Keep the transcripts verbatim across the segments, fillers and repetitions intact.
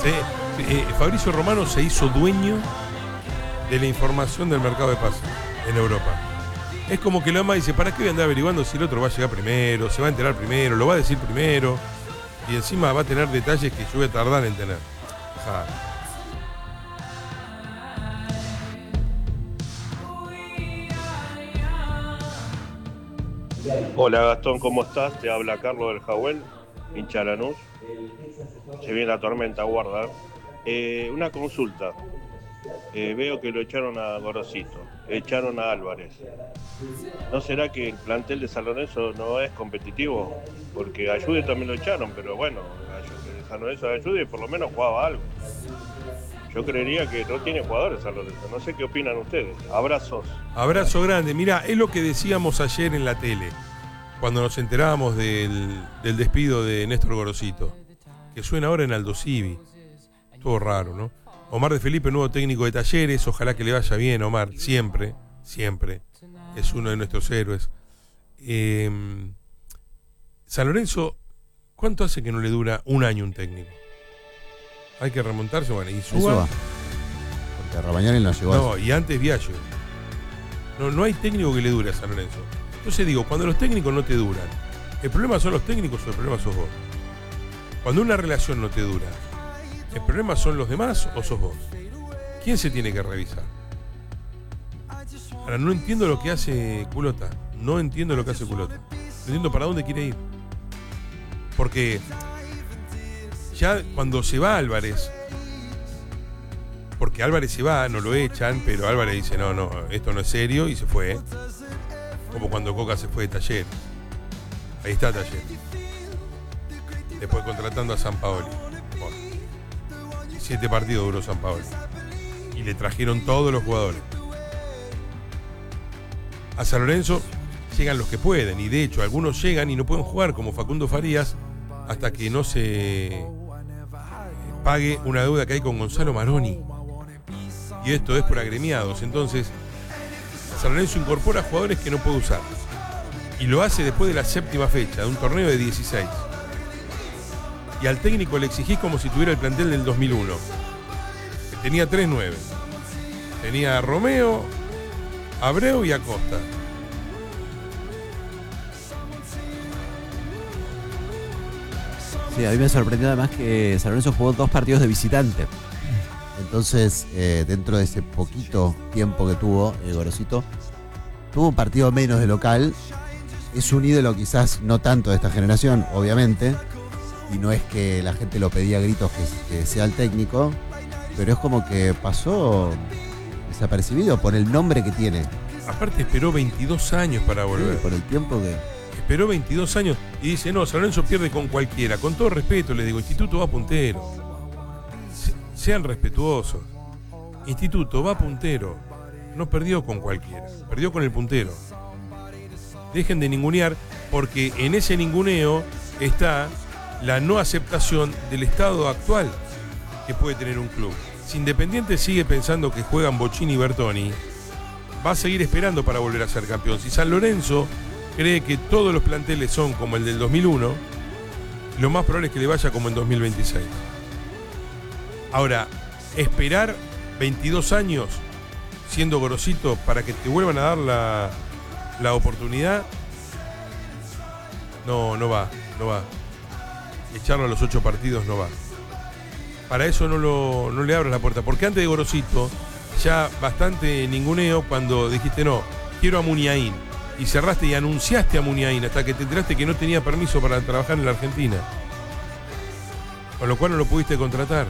Sí, eh, Fabrizio Romano se hizo dueño de la información del mercado de pases en Europa. Es como que Lama dice, ¿para qué voy a andar averiguando si el otro va a llegar primero, se va a enterar primero, lo va a decir primero? Y encima va a tener detalles que yo voy a tardar en tener. Ja. Hola Gastón, ¿cómo estás? Te habla Carlos del Jawel, hincha Lanús. Se viene la tormenta, guarda. Eh, una consulta. Eh, veo que lo echaron a Gorosito, echaron a Álvarez. ¿No será que el plantel de San Lorenzo no es competitivo? Porque a Ayude también lo echaron, pero bueno, a San Lorenzo de Ayude por lo menos jugaba algo. Yo creería que no tiene jugadores San Lorenzo. No sé qué opinan ustedes. Abrazos. Abrazo grande. Mira, es lo que decíamos ayer en la tele, cuando nos enterábamos del, del despido de Néstor Gorosito, que suena ahora en Aldo Civi. Todo raro, ¿no? Omar de Felipe, nuevo técnico de Talleres. Ojalá que le vaya bien, Omar. Siempre, siempre. Es uno de nuestros héroes. Eh, San Lorenzo, ¿cuánto hace que no le dura un año un técnico? Hay que remontarse, bueno, y suba. Porque Romagnoli no llegó. No, y antes Viallo. No, no hay técnico que le dure a San Lorenzo. Entonces digo, cuando los técnicos no te duran, ¿el problema son los técnicos o el problema sos vos? Cuando una relación no te dura, ¿el problema son los demás o sos vos? ¿Quién se tiene que revisar? Ahora, no entiendo lo que hace Culota. No entiendo lo que hace Culota. No entiendo para dónde quiere ir. Porque ya cuando se va Álvarez, porque Álvarez se va, no lo echan, pero Álvarez dice, no, no, esto no es serio, y se fue. Como cuando Coca se fue de Talleres. Ahí está Talleres. Después contratando a Sampaoli. Bueno, siete partidos duró Sampaoli. Y le trajeron todos los jugadores. A San Lorenzo llegan los que pueden, y de hecho algunos llegan y no pueden jugar, como Facundo Farías, hasta que no se pague una deuda que hay con Gonzalo Maroni. Y esto es por agremiados. Entonces San Lorenzo incorpora jugadores que no puede usar, y lo hace después de la séptima fecha de un torneo de dieciséis. Y al técnico le exigís como si tuviera el plantel del dos mil uno, que tenía tres nueve. Tenía a Romeo, Abreu y Acosta. Sí, a mí me sorprendió además que San Lorenzo jugó dos partidos de visitante. Entonces, eh, dentro de ese poquito tiempo que tuvo eh, Gorosito, tuvo un partido menos de local. Es un ídolo quizás no tanto de esta generación, obviamente, y no es que la gente lo pedía a gritos que, que sea el técnico, pero es como que pasó desapercibido por el nombre que tiene. Aparte esperó veintidós años para volver. Sí, por el tiempo que... Esperó veintidós años y dice, no, San Lorenzo pierde con cualquiera. Con todo respeto, le digo, Instituto va puntero. Se, sean respetuosos. Instituto va puntero. No perdió con cualquiera, perdió con el puntero. Dejen de ningunear, porque en ese ninguneo está la no aceptación del estado actual que puede tener un club. Si Independiente sigue pensando que juegan Bocini y Bertoni, va a seguir esperando para volver a ser campeón. Si San Lorenzo cree que todos los planteles son como el del dos mil uno, lo más probable es que le vaya como en dos mil veintiséis. Ahora, esperar veintidós años siendo Gorosito para que te vuelvan a dar la, la oportunidad, no, no va, no va. Echarlo a los ocho partidos no va. Para eso no, lo, no le abras la puerta, porque antes de Gorosito ya bastante ninguneo cuando dijiste no, quiero a Muniain, y cerraste y anunciaste a Muniain hasta que te enteraste que no tenía permiso para trabajar en la Argentina, con lo cual no lo pudiste contratar.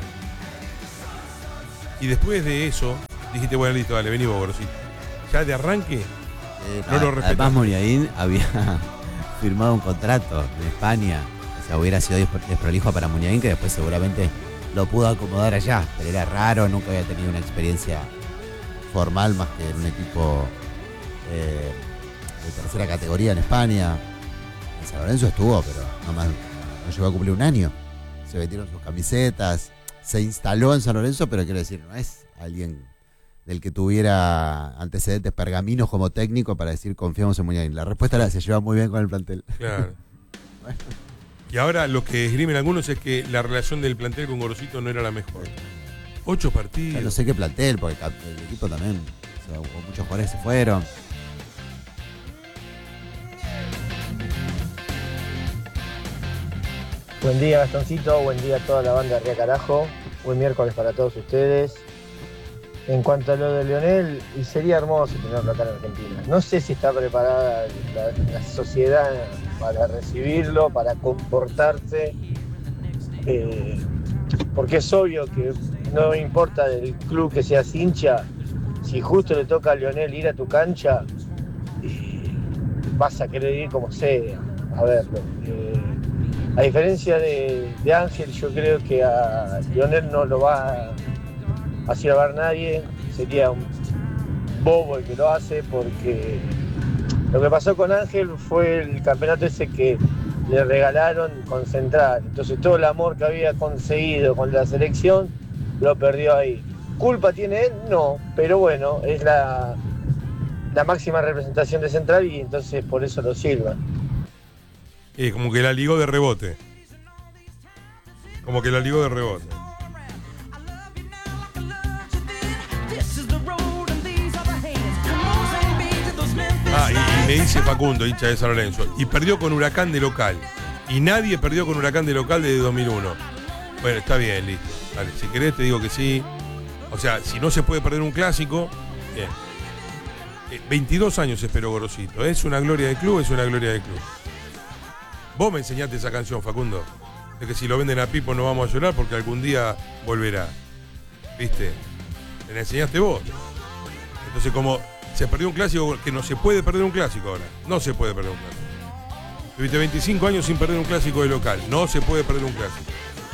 Y después de eso dijiste, bueno, listo, dale, vení vos, Gorosito. Ya de arranque eh, no a, lo respetaste. Además Muniain había firmado un contrato en España, o sea, hubiera sido desprolijo para Muniain, que después seguramente lo pudo acomodar allá, pero era raro, nunca había tenido una experiencia formal más que en un equipo eh, de tercera categoría en España. En San Lorenzo estuvo, pero no, más, no llegó a cumplir un año. Se vendieron sus camisetas, se instaló en San Lorenzo, pero quiero decir, no es alguien del que tuviera antecedentes pergaminos como técnico para decir confiamos en Muñain. La respuesta era, se lleva muy bien con el plantel. Claro. Bueno. Y ahora lo que esgrimen algunos es que la relación del plantel con Gorosito no era la mejor. Ocho partidos. Ya no sé qué plantel, porque el equipo también, o sea, hubo muchos jugadores que se fueron. Buen día, Gastoncito, buen día a toda la banda de Ría Carajo, buen miércoles para todos ustedes. En cuanto a lo de Lionel, y sería hermoso tenerlo acá en Argentina. No sé si está preparada la, la sociedad para recibirlo, para comportarse, eh, porque es obvio que no importa del club que seas hincha, si justo le toca a Lionel ir a tu cancha, eh, vas a querer ir como sea a verlo. Eh, a diferencia de, de Ángel, yo creo que a Lionel no lo va a hacer a ver nadie, sería un bobo el que lo hace, porque lo que pasó con Ángel fue el campeonato ese que le regalaron con Central, entonces todo el amor que había conseguido con la selección lo perdió ahí. ¿Culpa tiene él? No, pero bueno, es la, la máxima representación de Central y entonces por eso lo sirvan. Eh, como que la ligó de rebote. Como que la ligó de rebote. Ah, y, y me dice Facundo, hincha de San Lorenzo, y perdió con Huracán de local. Y nadie perdió con Huracán de local desde dos mil uno. Bueno, está bien, listo. Dale, si querés te digo que sí. O sea, si no se puede perder un clásico, bien. Eh, veintidós años esperó Gorosito. ¿Es una gloria del club? Es una gloria del club. Vos me enseñaste esa canción, Facundo. De que si lo venden a Pipo no vamos a llorar porque algún día volverá. ¿Viste? Me la enseñaste vos. Entonces, como se perdió un clásico, que no se puede perder un clásico ahora. No se puede perder un clásico. Tuviste veinticinco años sin perder un clásico de local. No se puede perder un clásico.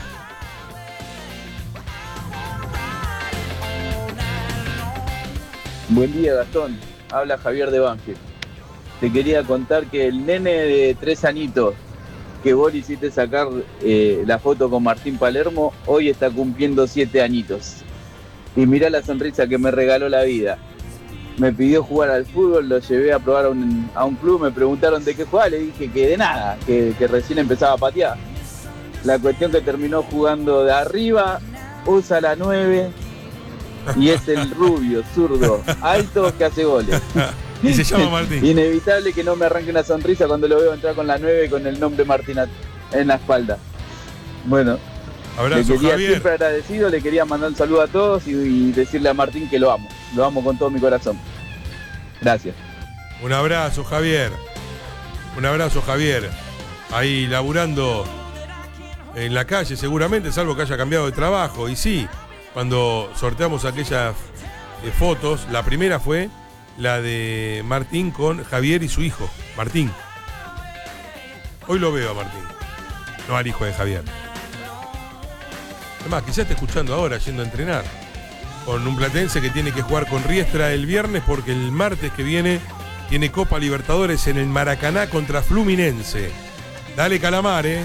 Buen día, Gastón. Habla Javier de Banfield. Te quería contar que el nene de tres añitos que vos le hiciste sacar eh, la foto con Martín Palermo, hoy está cumpliendo siete añitos. Y mirá la sonrisa que me regaló la vida. Me pidió jugar al fútbol, lo llevé a probar a un, a un club, me preguntaron de qué jugaba, le dije que de nada, que, que recién empezaba a patear. La cuestión que terminó jugando de arriba, usa la nueve y es el rubio, zurdo, alto que hace goles. Y se llama Martín. Inevitable que no me arranque una sonrisa cuando lo veo entrar con la nueve con el nombre Martín en la espalda. Bueno, abrazo, le quería Javier. Siempre agradecido, le quería mandar un saludo a todos y, y decirle a Martín que lo amo. Lo amo con todo mi corazón. Gracias. Un abrazo, Javier. Un abrazo, Javier. Ahí laburando en la calle seguramente, salvo que haya cambiado de trabajo. Y sí, cuando sorteamos aquellas eh, fotos, la primera fue la de Martín con Javier y su hijo, Martín. Hoy lo veo a Martín, no al hijo de Javier. Además, quizás esté escuchando ahora, yendo a entrenar, con un platense que tiene que jugar con Riestra el viernes porque el martes que viene tiene Copa Libertadores en el Maracaná contra Fluminense. Dale, Calamar, eh.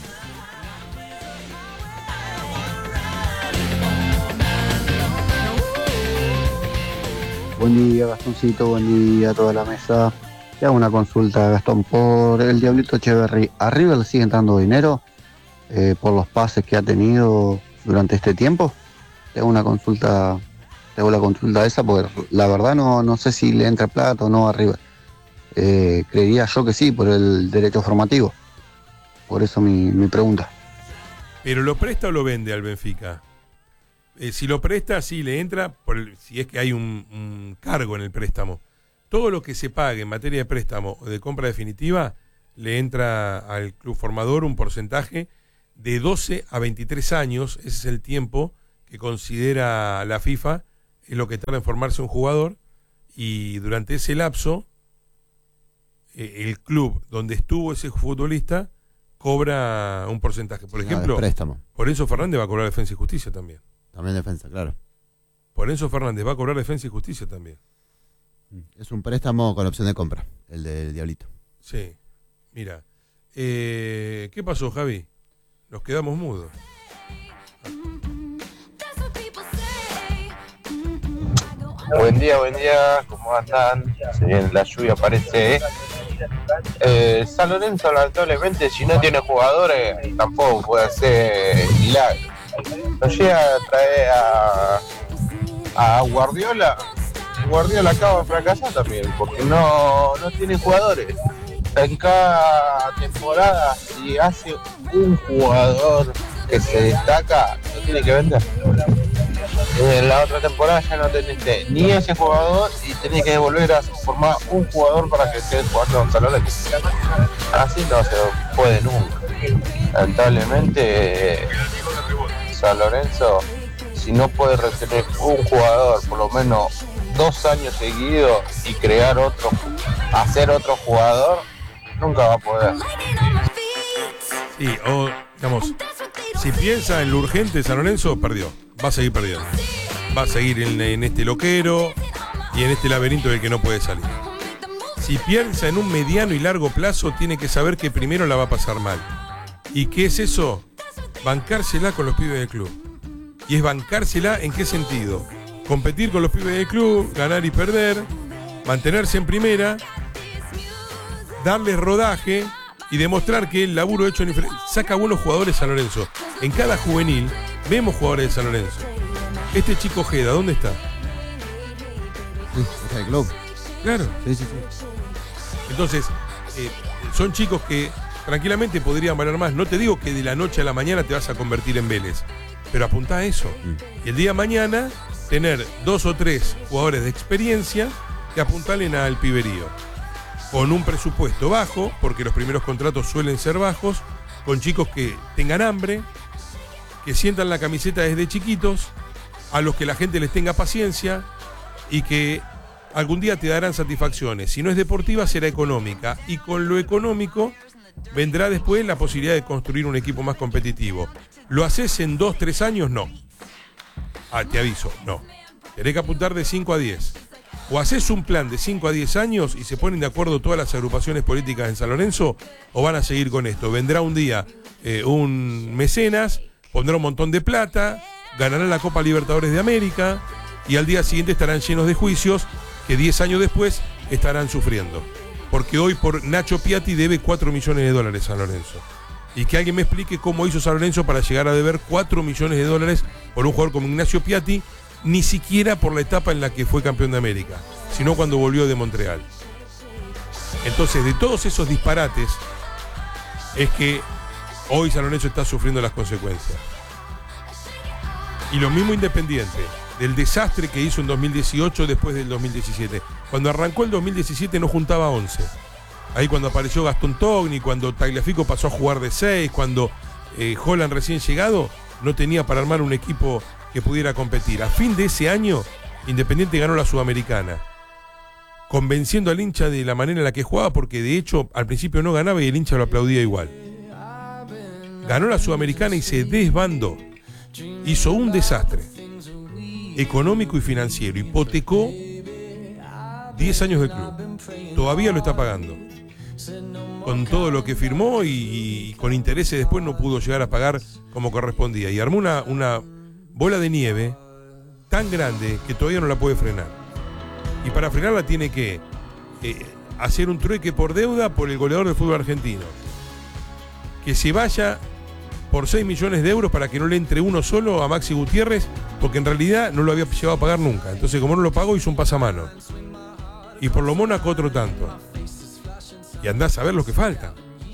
Buen día, Gastoncito, buen día a toda la mesa. Te hago una consulta, Gastón, por el Diablito Echeverry. ¿A River le siguen dando dinero eh, por los pases que ha tenido durante este tiempo? Te hago una consulta, te hago la consulta esa porque la verdad no, no sé si le entra plata o no a River. Eh, creería yo que sí, por el derecho formativo. Por eso mi, mi pregunta. ¿Pero lo presta o lo vende al Benfica? Eh, si lo presta, sí le entra, por el, si es que hay un, un cargo en el préstamo. Todo lo que se pague en materia de préstamo o de compra definitiva, le entra al club formador un porcentaje de doce a veintitrés años. Ese es el tiempo que considera la FIFA, es lo que tarda en formarse un jugador, y durante ese lapso, eh, el club donde estuvo ese futbolista cobra un porcentaje. Por ejemplo, préstamo. por Enzo Fernández va a cobrar Defensa y Justicia también. También defensa, claro. Por Enzo Fernández va a cobrar Defensa y Justicia también. Es un préstamo con opción de compra, el del Diablito. Sí, mira. Eh, ¿Qué pasó, Javi? Nos quedamos mudos. Buen día, buen día, ¿cómo andan? Se viene la lluvia, parece, ¿eh? Eh, San Lorenzo, lamentablemente, si no tiene jugadores, tampoco puede hacer milagros. No llega a traer a, a Guardiola. Guardiola acaba de fracasar también, porque no, no tiene jugadores. En cada temporada, si hace un jugador que se destaca, lo tiene que vender. En la otra temporada ya no tenés ni ese jugador y tenés que volver a formar un jugador para que esté jugando en San Lorenzo. Así no se puede nunca. Lamentablemente, San Lorenzo, si no puede retener un jugador por lo menos dos años seguidos y crear otro, hacer otro jugador, nunca va a poder. Sí, o, digamos, si piensa en lo urgente, San Lorenzo perdió. Va a seguir perdiendo. Va a seguir en, en este loquero y en este laberinto del que no puede salir. Si piensa en un mediano y largo plazo, tiene que saber que primero la va a pasar mal. ¿Y qué es eso? Bancársela con los pibes del club. ¿Y es bancársela en qué sentido? Competir con los pibes del club, ganar y perder, mantenerse en primera, darles rodaje y demostrar que el laburo hecho en inferiores saca buenos jugadores San Lorenzo. En cada juvenil vemos jugadores de San Lorenzo. Este chico Ojeda, ¿dónde está? Sí, está el club. Claro. Sí, sí, sí. Entonces, eh, son chicos que tranquilamente podrían valer más. No te digo que de la noche a la mañana te vas a convertir en Vélez, pero apuntá a eso. Mm. Y el día de mañana tener dos o tres jugadores de experiencia que apuntalen al piberío. Con un presupuesto bajo, porque los primeros contratos suelen ser bajos, con chicos que tengan hambre, que sientan la camiseta desde chiquitos, a los que la gente les tenga paciencia y que algún día te darán satisfacciones. Si no es deportiva, será económica. Y con lo económico vendrá después la posibilidad de construir un equipo más competitivo. ¿Lo haces en dos, tres años? No. Ah, te aviso, no. Tenés que apuntar de cinco a diez. O haces un plan de cinco a diez años y se ponen de acuerdo todas las agrupaciones políticas en San Lorenzo, o van a seguir con esto. Vendrá un día eh, un mecenas, pondrá un montón de plata, ganará la Copa Libertadores de América y al día siguiente estarán llenos de juicios que diez años después estarán sufriendo. Porque hoy por Nacho Piatti debe cuatro millones de dólares San Lorenzo. Y que alguien me explique cómo hizo San Lorenzo para llegar a deber cuatro millones de dólares por un jugador como Ignacio Piatti, ni siquiera por la etapa en la que fue campeón de América, sino cuando volvió de Montreal. Entonces, de todos esos disparates, es que hoy San Lorenzo está sufriendo las consecuencias. Y lo mismo Independiente, del desastre que hizo en dos mil dieciocho después del dos mil diecisiete. Cuando arrancó el dos mil diecisiete no juntaba once. Ahí cuando apareció Gastón Togni, cuando Tagliafico pasó a jugar de seis, cuando eh, Holland recién llegado no tenía para armar un equipo que pudiera competir. A fin de ese año, Independiente ganó la Sudamericana, convenciendo al hincha de la manera en la que jugaba, porque de hecho al principio no ganaba y el hincha lo aplaudía igual. Ganó la Sudamericana y se desbandó. Hizo un desastre económico y financiero. Hipotecó diez años de club. Todavía lo está pagando. Con todo lo que firmó y, y con intereses después no pudo llegar a pagar como correspondía. Y armó una, una bola de nieve tan grande que todavía no la puede frenar. Y para frenarla tiene que eh, hacer un trueque por deuda por el goleador del fútbol argentino. Que se vaya por seis millones de euros para que no le entre uno solo a Maxi Gutiérrez, porque en realidad no lo había llevado a pagar nunca. Entonces, como no lo pagó, hizo un pasamano. Y por lo Mónaco otro tanto. Y andás a ver lo que falta.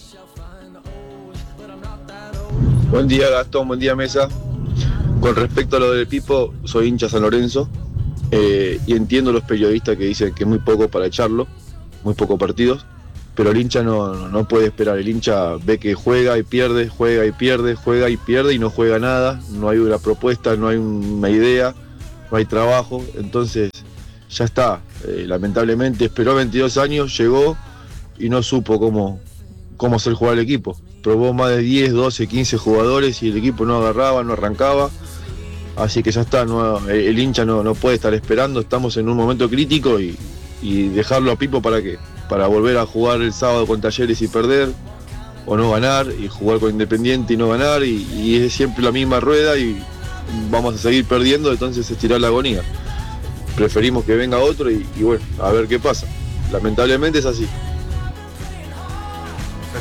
Buen día, Gastón, buen día, Mesa. Con respecto a lo del Pipo, soy hincha San Lorenzo eh, y entiendo los periodistas que dicen que es muy poco para echarlo, muy pocos partidos, pero el hincha no, no, no puede esperar. El hincha ve que juega y pierde, juega y pierde, juega y pierde y no juega nada, no hay una propuesta, no hay una idea, no hay trabajo, entonces ya está. Eh, lamentablemente esperó veintidós años, llegó y no supo cómo, cómo hacer jugar el equipo. Probó más de diez, doce, quince jugadores y el equipo no agarraba, no arrancaba. Así que ya está, no, el hincha no, no puede estar esperando, estamos en un momento crítico y, y dejarlo a Pipo para qué, para volver a jugar el sábado con Talleres y perder, o no ganar, y jugar con Independiente y no ganar, y, y es siempre la misma rueda y vamos a seguir perdiendo, entonces estirar la agonía. Preferimos que venga otro y, y bueno, a ver qué pasa. Lamentablemente es así.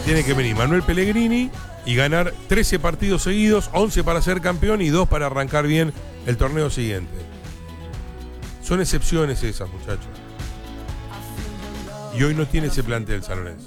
tiene que venir Manuel Pellegrini y ganar trece partidos seguidos, once para ser campeón y dos para arrancar bien el torneo siguiente. Son excepciones esas, muchachos. Y hoy no tiene ese plantel San Lorenzo.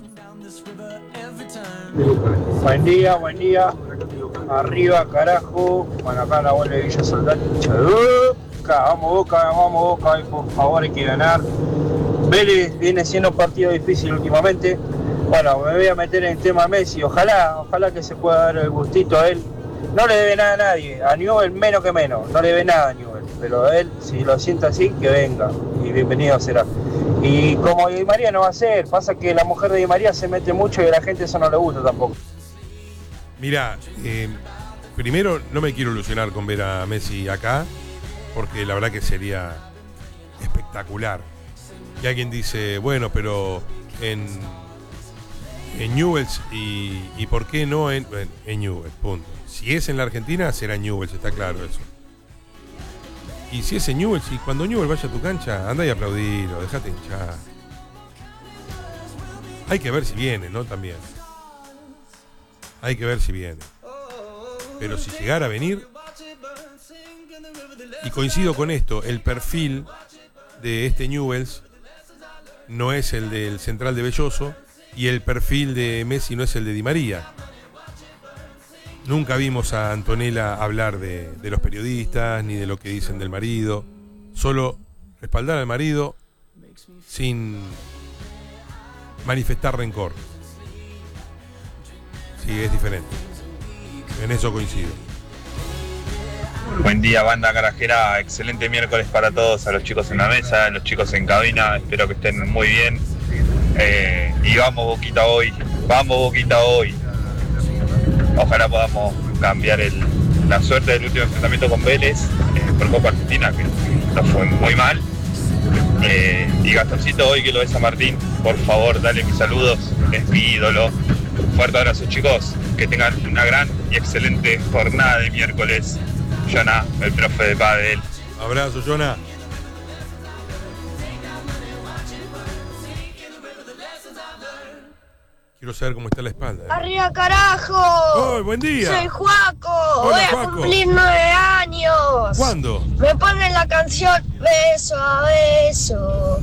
Buen día, buen día. Arriba, carajo. Bueno, acá la vuelve Villa Soldati. Vamos Boca, vamos Boca. Por favor, hay que ganar. Vélez viene siendo un partido difícil últimamente. Bueno, me voy a meter en el tema Messi. Ojalá, ojalá que se pueda dar el gustito a él. No le debe nada a nadie. A Newell menos que menos. No le debe nada a Newell. Pero él, si lo siente así, que venga. Y bienvenido será. Y como Di María no va a ser, pasa que la mujer de Di María se mete mucho y a la gente eso no le gusta tampoco. Mirá, eh, primero no me quiero ilusionar con ver a Messi acá, porque la verdad que sería espectacular. Y alguien dice, bueno, pero en, en Newell's y, y por qué no en, en, en Newell's, punto. Si es en la Argentina, será en Newell's, está claro eso. Y si es en Newell's, y cuando Newell's vaya a tu cancha, anda y aplaudilo, dejate hinchar. Hay que ver si viene, ¿no? También. Hay que ver si viene. Pero si llegara a venir, y coincido con esto, el perfil de este Newell's no es el del central de Belloso y el perfil de Messi no es el de Di María. Nunca vimos a Antonella hablar de, de los periodistas ni de lo que dicen del marido. Solo respaldar al marido sin manifestar rencor. Sí, es diferente. En eso coincido. Buen día, banda carajera. Excelente miércoles para todos, a los chicos en la mesa, a los chicos en cabina. Espero que estén muy bien. Eh, y vamos, Boquita, hoy. Vamos, Boquita, hoy. Ojalá podamos cambiar el, la suerte del último enfrentamiento con Vélez eh, por Copa Argentina, que nos fue muy mal. Eh, y Gastoncito, hoy que lo ves a Martín, por favor, dale mis saludos, es mi ídolo. Fuerte abrazo, chicos, que tengan una gran y excelente jornada de miércoles. Jonah, el profe de pádel. Abrazo, Jonah. Quiero saber cómo está la espalda. ¿eh? ¡Arriba, carajo! ¡Oh, buen día! ¡Soy Juaco! Hola, ¡Voy a Juaco. cumplir nueve años! ¿Cuándo? Me ponen la canción Beso a Beso.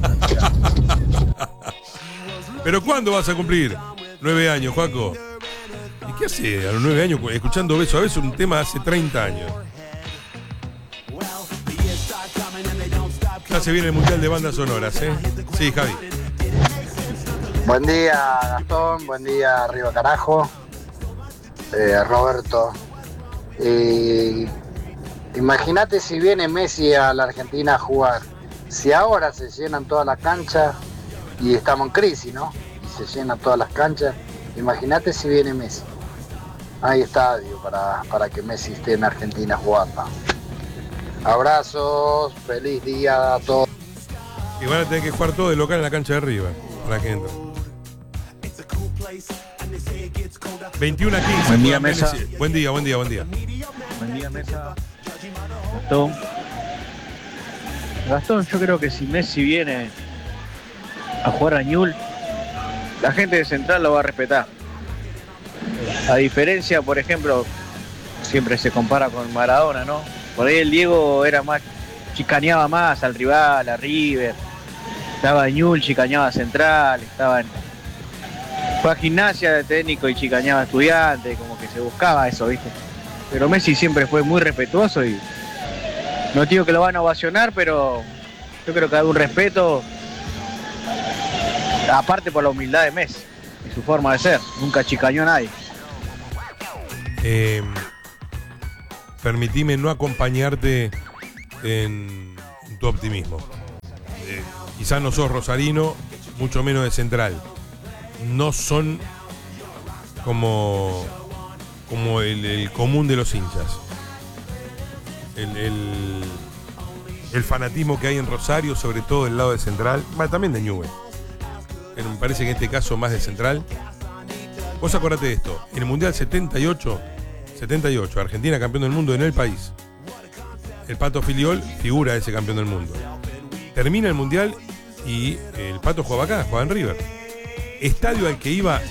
¿Pero cuándo vas a cumplir? Nueve años, Juaco. ¿Y qué hace a los nueve años escuchando Beso a Beso, un tema de hace treinta años? Ya se viene el Mundial de Bandas Sonoras, ¿eh? Sí, Javi. Buen día, Gastón. Buen día, Arriba Carajo. Eh, Roberto. Eh, Imagínate si viene Messi a la Argentina a jugar. Si ahora se llenan todas las canchas y estamos en crisis, ¿no? Y se llenan todas las canchas. Imagínate si viene Messi. Hay estadio para, para que Messi esté en Argentina jugando. Abrazos, feliz día a todos. Y van a tener que jugar todo de local en la cancha de arriba, para que entren. veintiuno a quince. Buen día, Mesa. Buen día, buen día, buen día. Buen día, Mesa. Gastón. Gastón, yo creo que si Messi viene a jugar a Newell's, la gente de Central lo va a respetar. A diferencia, por ejemplo, siempre se compara con Maradona, ¿no? Por ahí el Diego era más, chicaneaba más al rival, a River. Estaba en Newell's, chicaneaba a Central, estaba en... Fue a Gimnasia de técnico y chicaneaba a Estudiantes, como que se buscaba eso, ¿viste? Pero Messi siempre fue muy respetuoso y no digo que lo van a ovacionar, pero yo creo que hay un respeto, aparte por la humildad de Messi y su forma de ser, nunca chicaneó a nadie. Eh, permitime no acompañarte en tu optimismo. Eh, quizás no sos rosarino, mucho menos de Central. No son como, como el, el común de los hinchas. El, el, el fanatismo que hay en Rosario, sobre todo del lado de Central, también de Newell's, pero me parece que en este caso más de Central. Vos acordate de esto, en el Mundial setenta y ocho, Argentina campeón del mundo en el país. El Pato Filiol figura de ese campeón del mundo. Termina el Mundial y el Pato jugaba acá, jugaba en River. Estadio al que iba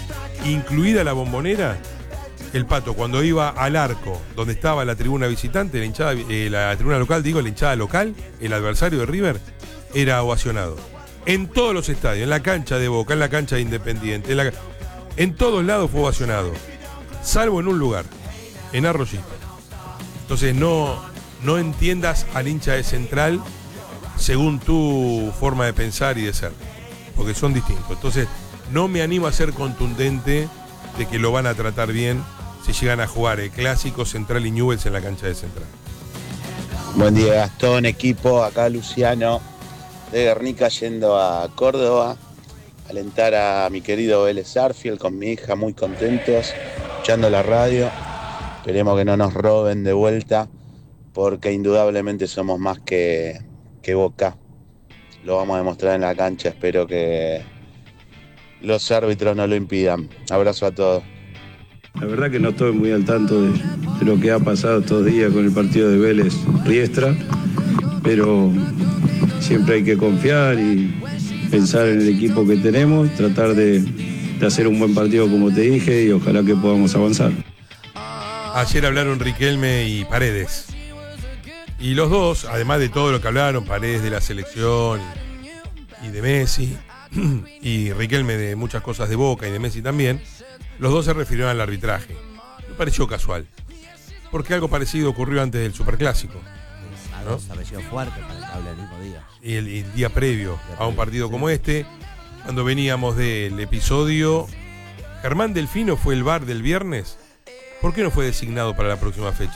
incluida la Bombonera, el Pato cuando iba al arco, donde estaba la tribuna visitante, la hinchada, eh, la tribuna local, digo, la hinchada local, el adversario de River, era ovacionado. En todos los estadios, en la cancha de Boca, en la cancha de Independiente, en, la, en todos lados fue ovacionado, salvo en un lugar, en Arroyito. Entonces no, no entiendas al hincha de Central según tu forma de pensar y de ser, porque son distintos. Entonces no me animo a ser contundente de que lo van a tratar bien si llegan a jugar el clásico Central y Newell's en la cancha de Central. Buen día, Gastón, equipo, acá Luciano de Guernica yendo a Córdoba, alentar a mi querido Vélez Sarsfield con mi hija, muy contentos, escuchando la radio. Esperemos que no nos roben de vuelta, porque indudablemente somos más que, que Boca. Lo vamos a demostrar en la cancha, espero que los árbitros no lo impidan. Abrazo a todos. La verdad que no estoy muy al tanto de, de lo que ha pasado estos días con el partido de Vélez Riestra, pero siempre hay que confiar y pensar en el equipo que tenemos, tratar de, de hacer un buen partido como te dije y ojalá que podamos avanzar. Ayer hablaron Riquelme y Paredes. Y los dos, además de todo lo que hablaron, Paredes de la selección y de Messi, y Riquelme de muchas cosas de Boca y de Messi también, los dos se refirieron al arbitraje. Me pareció casual, porque algo parecido ocurrió antes del Superclásico, ¿no? Se pareció fuerte para que hable el mismo día. Y el, el día previo a un partido como este, cuando veníamos del episodio, Germán Delfino fue el V A R del viernes. ¿Por qué no fue designado para la próxima fecha?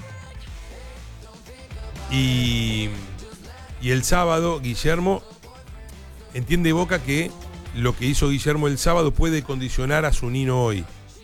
Y, y el sábado, Guillermo, entiende Boca que lo que hizo Guillermo el sábado puede condicionar a su Nino hoy.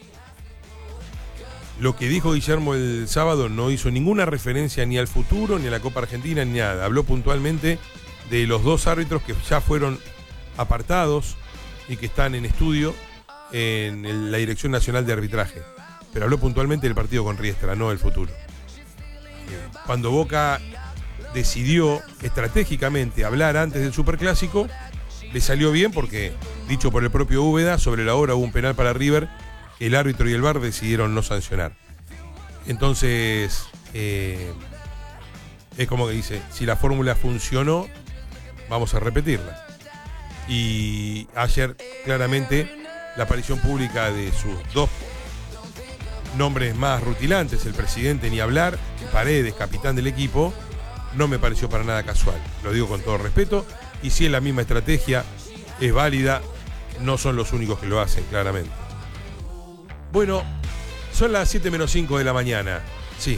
Lo que dijo Guillermo el sábado no hizo ninguna referencia ni al futuro, ni a la Copa Argentina, ni nada. Habló puntualmente de los dos árbitros que ya fueron apartados y que están en estudio en el, la Dirección Nacional de Arbitraje. Pero habló puntualmente del partido con Riestra, no del futuro. Cuando Boca decidió estratégicamente hablar antes del Superclásico, le salió bien porque, dicho por el propio Úbeda, sobre la hora hubo un penal para River que el árbitro y el V A R decidieron no sancionar. Entonces, eh, es como que dice, si la fórmula funcionó, vamos a repetirla. Y ayer, claramente, la aparición pública de sus dos nombres más rutilantes, el presidente ni hablar, Paredes, capitán del equipo, no me pareció para nada casual. Lo digo con todo respeto. Y si es la misma estrategia, es válida, no son los únicos que lo hacen, claramente. Bueno, son las siete menos cinco de la mañana. Sí.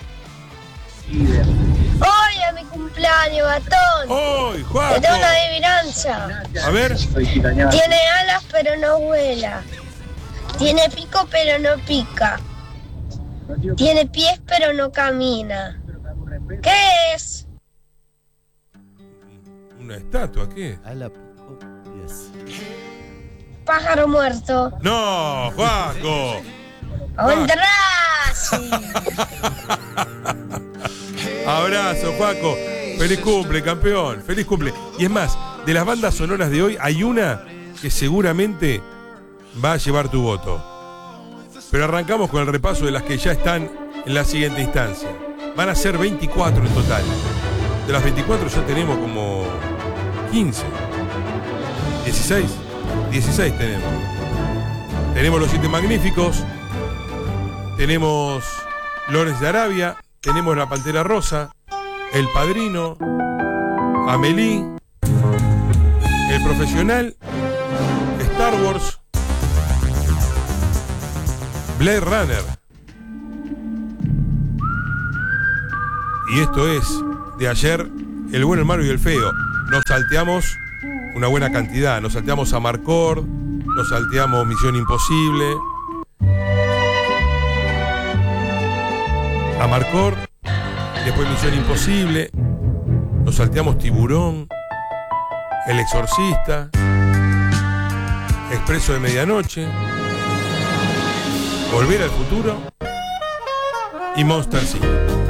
¡Hoy es mi cumpleaños, Gatón! ¡Hoy, Juan! Te tengo una adivinanza. A ver. Tiene alas pero no vuela. Tiene pico pero no pica. Tiene pies pero no camina. ¿Qué es? ¿Una estatua? ¿Qué? Pájaro muerto. ¡No, Juaco! ¡Abrazo! Abrazo, Juaco. Feliz cumple, campeón. Feliz cumple. Y es más, de las bandas sonoras de hoy, hay una que seguramente va a llevar tu voto. Pero arrancamos con el repaso de las que ya están en la siguiente instancia. Van a ser veinticuatro en total. De las veinticuatro ya tenemos como quince. dieciséis. dieciséis tenemos. Tenemos Los Siete Magníficos. Tenemos Lores de Arabia. Tenemos La Pantera Rosa. El Padrino. Amélie. El Profesional. Star Wars. Blade Runner. Y esto es, de ayer, El Bueno, el Malo y el Feo. Nos salteamos una buena cantidad. Nos salteamos a Marcor, nos salteamos Misión Imposible. A Marcor, después Misión Imposible. Nos salteamos Tiburón, El Exorcista, Expreso de Medianoche, Volver al Futuro y Monster cinco.